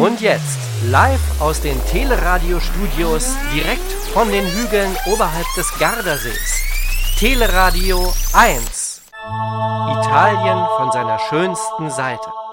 Und jetzt, live aus den Teleradio-Studios, direkt von den Hügeln oberhalb des Gardasees. Teleradio 1. Italien von seiner schönsten Seite.